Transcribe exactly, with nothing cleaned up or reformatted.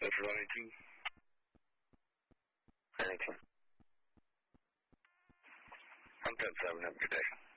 F ninety-two. Anything. I'm ten seven, have a good day.